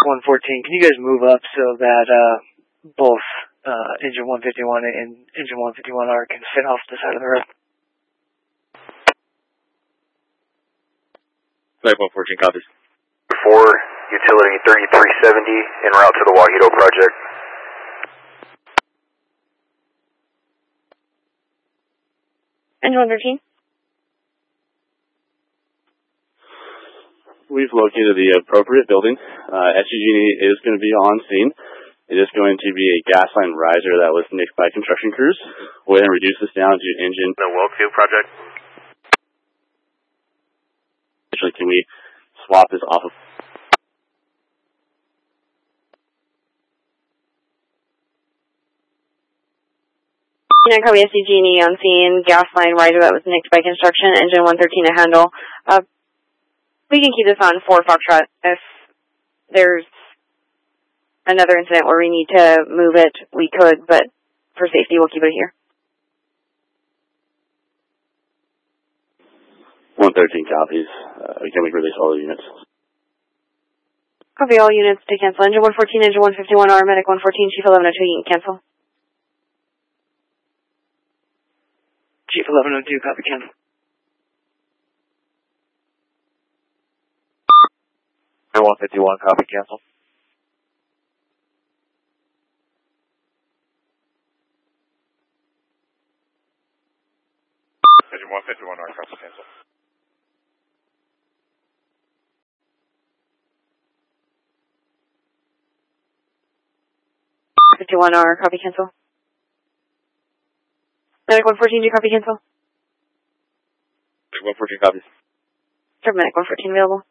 114, can you guys move up so that both engine 151 and engine 151R can fit off the side of the road? Medic 114 copies. 4, utility 3370 en route to the Wajito project. Engine 113. We've located the appropriate building. SUG&E is going to be on scene. It is going to be a gas line riser that was nicked by construction crews. We'll then reduce this down to engine. The Wellfield project. Actually, can we swap this off of? Copy SUG&E on scene. Gas line riser that was nicked by construction. Engine 113 to handle. We can keep this on 4 Foxtrot. If there's another incident where we need to move it, we could, but for safety, we'll keep it here. 113 copies. Can we release all the units? Copy all units to cancel. Engine 114, engine 151R, medic 114, chief 1102, you can cancel. Chief 1102, copy cancel. 151, copy cancel. Engine 151R, copy cancel. 51R, copy cancel. Medic 114, do you copy cancel? Medic 114 copies. Sure, medic 114 available.